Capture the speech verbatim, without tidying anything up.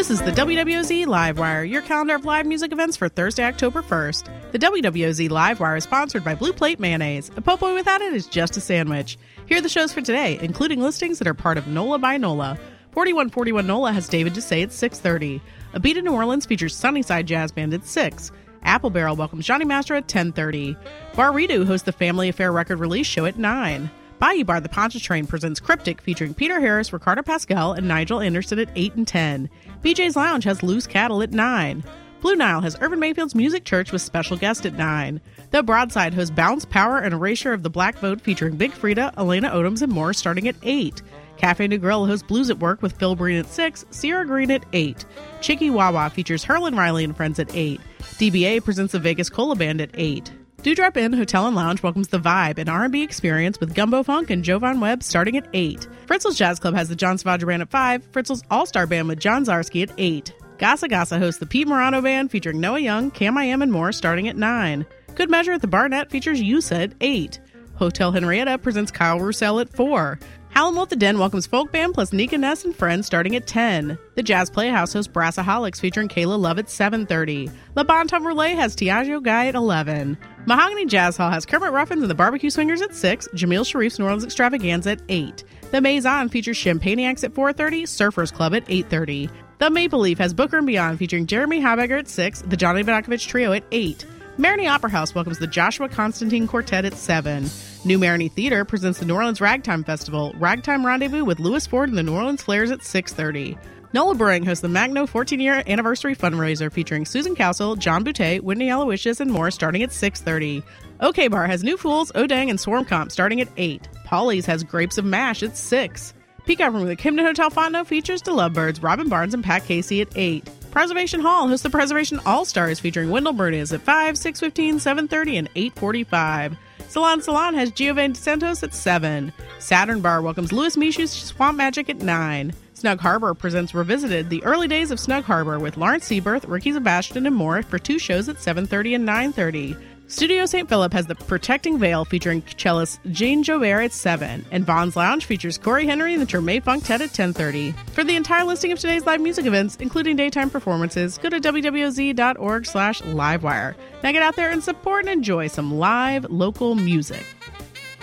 This is the W W O Z Livewire, your calendar of live music events for Thursday, October first. The W W O Z Livewire is sponsored by Blue Plate Mayonnaise. A po' boy without it is just a sandwich. Here are the shows for today, including listings that are part of NOLA by NOLA. forty-one forty-one NOLA has David Dusay at six thirty. A Beat in New Orleans features Sunnyside Jazz Band at six. Apple Barrel welcomes Johnny Master at ten thirty. Bar Redo hosts the Family Affair record release show at nine. Bayou Bar The Pontchartrain presents Cryptic featuring Peter Harris, Ricardo Pascal, and Nigel Anderson at eight and ten. B J's Lounge has Loose Cattle at nine. Blue Nile has Urban Mayfield's Music Church with special guest at nine. The Broadside hosts Bounce, Power, and Erasure of the Black Vote featuring Big Frida, Elena Odoms, and more starting at eight. Cafe New Grill hosts Blues at Work with Phil Breen at six, Sierra Green at eight. Chicky Wawa features Herlin Riley and Friends at eight. D B A presents the Vegas Cola Band at eight. Dewdrop Inn Hotel and Lounge welcomes The Vibe, an R and B experience with Gumbo Funk and Jovan Webb starting at eight. Fritzl's Jazz Club has the John Savage Band at five, Fritzl's All-Star Band with John Zarski at eight. Gasa Gasa hosts the Pete Morano Band featuring Noah Young, Cam I Am, and more starting at nine. Good Measure at the Barnett features Yusa at eight. Hotel Henrietta presents Kyle Roussel at four. Howlin' Wolf the Den welcomes Folk Band plus Nika Ness and Friends starting at ten. The Jazz Playhouse hosts Brassaholics featuring Kayla Love at seven thirty. La Bon Tom Relay has Tiago Guy at eleven. Mahogany Jazz Hall has Kermit Ruffins and the Barbecue Swingers at six, Jamil Sharif's New Orleans Extravaganza at eight. The Maison features Champagniacs at four thirty, Surfers Club at eight thirty. The Maple Leaf has Booker and Beyond featuring Jeremy Habegger at six, the Johnny Bonakovich Trio at eight. Marigny Opera House welcomes the Joshua Constantine Quartet at seven. New Marigny Theater presents the New Orleans Ragtime Festival, Ragtime Rendezvous with Louis Ford and the New Orleans Flares at six thirty. NOLA Brewing hosts the Magno fourteen-year anniversary fundraiser featuring Susan Cowsill, John Boutte, Whitney Aloysius, and more starting at six thirty. OK Bar has New Fools, Odang, and Swarm Comp starting at eight. Polly's has Grapes of Mash at six. Peak Hour from the Camden Hotel Fontenot features the Lovebirds, Robin Barnes, and Pat Casey at eight. Preservation Hall hosts the Preservation All-Stars featuring Wendell Berniz at five, six fifteen, seven thirty, and eight forty-five. Salon Salon has Giovanni Santos at seven. Saturn Bar welcomes Louis Michu's Swamp Magic at nine. Snug Harbor presents Revisited, the early days of Snug Harbor with Lawrence Seaberth, Ricky Sebastian, and more for two shows at seven thirty and nine thirty. Studio Saint Philip has the Protecting Veil featuring cellist Jean Jobert at seven, and Vaughn's Lounge features Corey Henry and the Treme Funktet at ten thirty. For the entire listing of today's live music events, including daytime performances, go to w w o z dot org slash livewire. Now get out there and support and enjoy some live local music.